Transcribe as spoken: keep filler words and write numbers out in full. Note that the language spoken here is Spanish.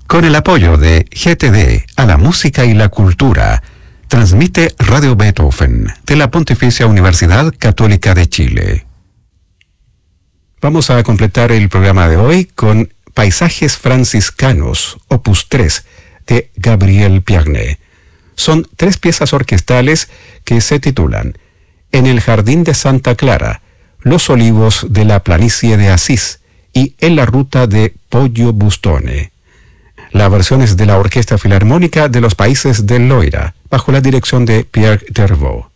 Con el apoyo de G T D a la música y la cultura, transmite Radio Beethoven de la Pontificia Universidad Católica de Chile. Vamos a completar el programa de hoy con Paisajes franciscanos, opus tres, de Gabriel Piagne. Son tres piezas orquestales que se titulan En el Jardín de Santa Clara, Los Olivos de la Planicie de Asís y En la Ruta de Poggio Bustone. La versión es de la Orquesta Filarmónica de los Países del Loira, bajo la dirección de Pierre Dervaux.